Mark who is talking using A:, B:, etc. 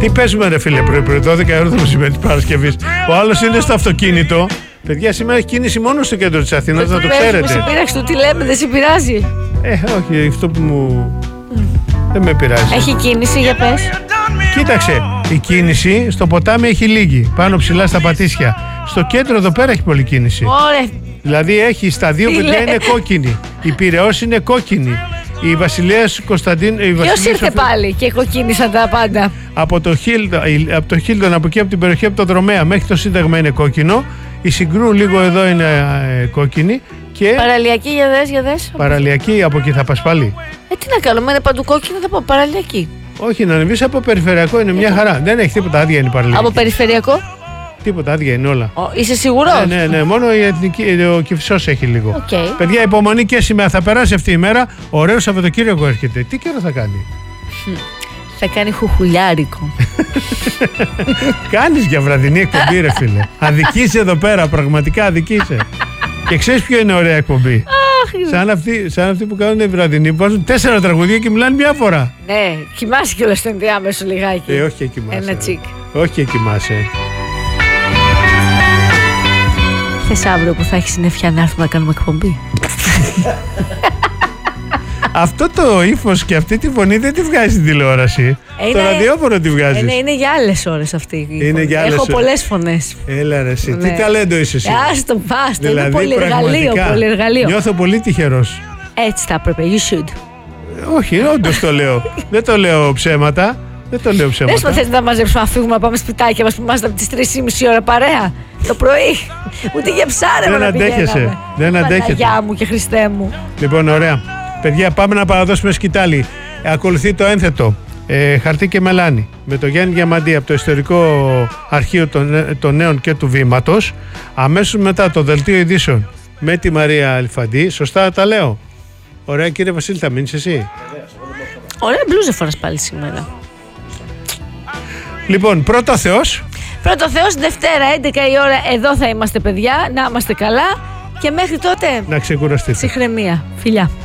A: Τι παίζουμε, ρε φίλε, πρωί 12 ώρα το μεσημέρι της Παρασκευής. Ο άλλος είναι στο αυτοκίνητο. Παιδιά, σήμερα έχει κίνηση μόνο στο κέντρο της Αθήνας, να το ξέρετε.
B: Σε πείραξε του, τι λέμε, δεν σε πειράζει?
A: Όχι, αυτό που μου. Δεν με πειράζει.
B: Έχει κίνηση, για πες.
A: Κοίταξε, η κίνηση στο ποτάμι έχει λίγη, πάνω ψηλά στα Πατήσια. Στο κέντρο εδώ πέρα έχει πολλή κίνηση.
B: Ωραία.
A: Δηλαδή έχει στα δύο παιδιά είναι κόκκινη. Η Πειραιώς είναι κόκκινη. Η Βασιλέας Κωνσταντίνου.
B: Ποιος ήρθε πάλι και κοκκίνησαν τα πάντα?
A: Από το Χίλτον, από εκεί από την περιοχή από το Δρομέα μέχρι το Σύνταγμα είναι κόκκινο. Η Συγκρού λίγο εδώ είναι κόκκινη. Και
B: Παραλιακή, για δες.
A: Παραλιακή, από εκεί θα πας πάλι.
B: Τι να κάνω, είναι παντού κόκκινο, θα πω παραλιακή.
A: Όχι, να ανεβείς από περιφερειακό είναι μια χαρά. Δεν έχει τίποτα, άδεια είναι η παραλιακή.
B: Από περιφερειακό.
A: Τίποτα, άδεια είναι όλα.
B: Είσαι σίγουρος?
A: Ναι, μόνο ο Κηφισός έχει λίγο.
B: Okay.
A: Παιδιά, υπομονή και σήμερα θα περάσει αυτή η μέρα. Ωραίο Σαββατοκύριακο έρχεται. Τι καιρό θα κάνει?
B: Θα κάνει χουχουλιάρικο.
A: Κάνεις για βραδινή εκπομπή, ρε φίλε. Αδικείσαι εδώ πέρα, πραγματικά αδικείσαι. Και ξέρεις ποιο είναι ωραία εκπομπή? Σαν αυτοί που κάνουν βραδινή, που βάζουν 4 τραγουδία και μιλάνε μια φορά.
B: Ναι, κοιμάσαι κιόλας στο ενδιάμεσο λιγάκι.
A: Όχι και κοιμάσαι.
B: Ένα τσικ.
A: Όχι και κοιμάσαι.
B: Θες αύριο που θα έχει συννεφιά να έρθουμε να κάνουμε εκπομπή?
A: Αυτό το ύφος και αυτή τη φωνή δεν τη βγάζει στην τηλεόραση. Το ραδιόφωνο τη βγάζει.
B: Είναι για άλλες ώρες αυτή.
A: Έχω
B: πολλές φωνές.
A: Έλα ρε εσύ, τι ταλέντο είσαι εσύ.
B: Άστο, βάστα,
A: Δηλαδή,
B: είναι πολυεργαλείο.
A: Νιώθω πολύ τυχερός.
B: Έτσι θα έπρεπε, you should.
A: Όχι, όντως το λέω. Δεν το λέω ψέματα.
B: Δες μα θες να μαζέψουμε να φύγουμε να πάμε σπιτάκια μας που είμαστε από τις 3:30 ώρα παρέα το πρωί. Ούτε για ψάρεμα να πηγαίναμε.
A: Δεν αντέχεσαι.
B: Παναγιά μου και Χριστέ μου.
A: Λοιπόν, ωραία. Παιδιά, πάμε να παραδώσουμε σκητάλη. Ακολουθεί το ένθετο. Χαρτί και μελάνι. Με το Γιάννη Διαμαντή από το Ιστορικό Αρχείο των Νέων και του Βήματος. Αμέσως μετά το Δελτίο Ειδήσεων με τη Μαρία Αλφαντή. Σωστά τα λέω? Ωραία, κύριε Βασίλη, θα μείνεις εσύ?
B: Ωραία μπλούζα φοράς πάλι σήμερα.
A: Λοιπόν, πρώτο Θεός.
B: Πρώτο Θεός, Δευτέρα 11 η ώρα εδώ θα είμαστε, παιδιά. Να είμαστε καλά και μέχρι τότε
A: να ξεκουραστείτε.
B: Ψυχραιμία. Φιλιά.